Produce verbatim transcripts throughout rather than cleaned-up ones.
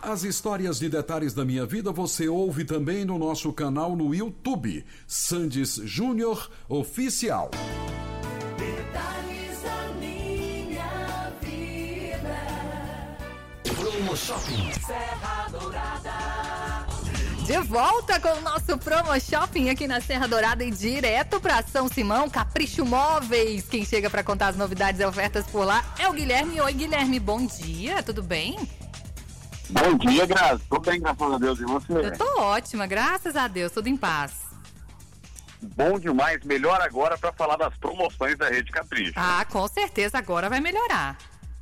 As histórias de detalhes da minha vida você ouve também no nosso canal no YouTube, Sandes Júnior Oficial. Detalhes da minha vida. Promo Shopping Serra Dourada. De volta com o nosso Promo Shopping aqui na Serra Dourada e direto para São Simão, Capricho Móveis. Quem chega para contar as novidades e ofertas por lá é o Guilherme. Oi, Guilherme, bom dia, tudo bem? Bom dia, Graça. Tô bem, graças a Deus. E você? Eu tô ótima, graças a Deus, tudo em paz. Bom demais. Melhor agora para falar das promoções da Rede Capricho. Ah, com certeza agora vai melhorar.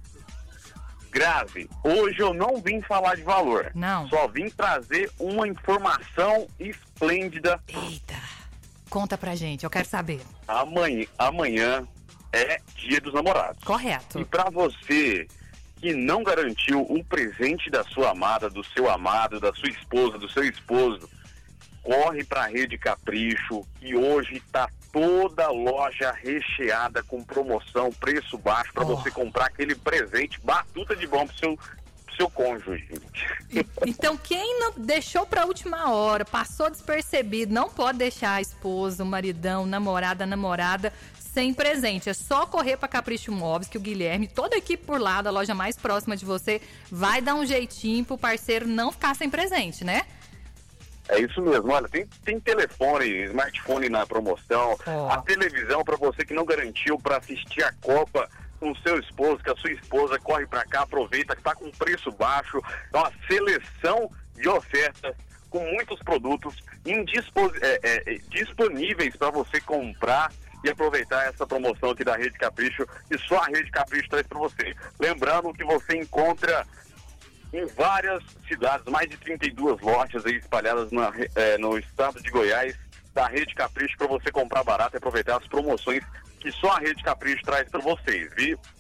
Grave, hoje eu não vim falar de valor. Não. Só vim trazer uma informação esplêndida. Eita, conta pra gente, eu quero saber. Amanhã, amanhã é Dia dos Namorados. Correto. E pra você que não garantiu um presente da sua amada, do seu amado, da sua esposa, do seu esposo, corre pra Rede Capricho, que hoje tá toda loja recheada com promoção, preço baixo, para oh. você comprar aquele presente batuta de bom pro seu, pro seu cônjuge. E, então quem não deixou pra última hora, passou despercebido, não pode deixar a esposa, o maridão, namorada, namorada sem presente. É só correr pra Capricho Móveis que o Guilherme, toda a equipe por lá da loja mais próxima de você, vai dar um jeitinho pro parceiro não ficar sem presente, né? É isso mesmo, olha, tem, tem telefone, smartphone na promoção, oh. a televisão para você que não garantiu para assistir a Copa com o seu esposo, que a sua esposa corre para cá, aproveita que tá com preço baixo, é uma seleção de ofertas com muitos produtos indispos, é, é, disponíveis para você comprar e aproveitar essa promoção aqui da Rede Capricho, que só a Rede Capricho traz para você. Lembrando que você encontra em várias cidades, mais de trinta e duas lojas aí espalhadas na, é, no estado de Goiás, da Rede Capricho, para você comprar barato e aproveitar as promoções que só a Rede Capricho traz para vocês, viu?